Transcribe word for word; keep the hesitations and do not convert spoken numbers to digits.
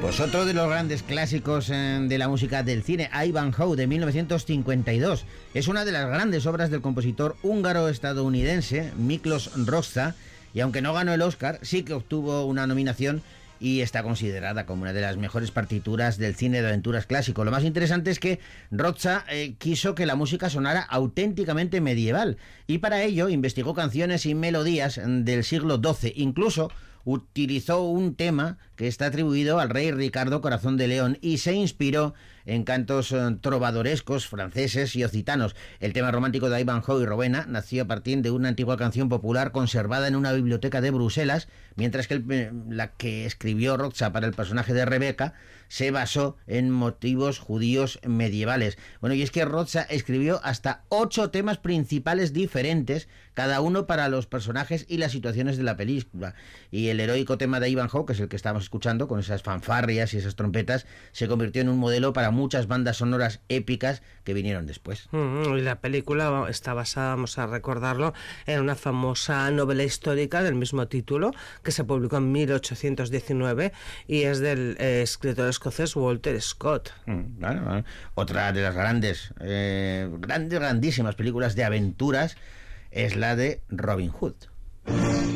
Pues otro de los grandes clásicos eh, de la música del cine, Ivanhoe, de mil novecientos cincuenta y dos. Es una de las grandes obras del compositor húngaro-estadounidense Miklos Rozsa, y aunque no ganó el Oscar, sí que obtuvo una nominación y está considerada como una de las mejores partituras del cine de aventuras clásico. Lo más interesante es que Rozsa eh, quiso que la música sonara auténticamente medieval, y para ello investigó canciones y melodías del siglo doce. Incluso utilizó un tema que está atribuido al rey Ricardo Corazón de León y se inspiró en cantos eh, trovadorescos franceses y occitanos. El tema romántico de Ivanhoe y Rowena nació a partir de una antigua canción popular conservada en una biblioteca de Bruselas, mientras que el, la que escribió Rozsa para el personaje de Rebeca se basó en motivos judíos medievales. Bueno, y es que Rozsa escribió hasta ocho temas principales diferentes, cada uno para los personajes y las situaciones de la película. Y el heroico tema de Ivanhoe, que es el que estamos escuchando, con esas fanfarrias y esas trompetas, se convirtió en un modelo para muchas bandas sonoras épicas que vinieron después. Mm, y la película está basada, vamos a recordarlo, en una famosa novela histórica del mismo título, que se publicó en mil ochocientos diecinueve y es del eh, escritor escocés Walter Scott. Mm, claro, claro. Otra de las grandes, eh, grandes, grandísimas películas de aventuras es la de Robin Hood.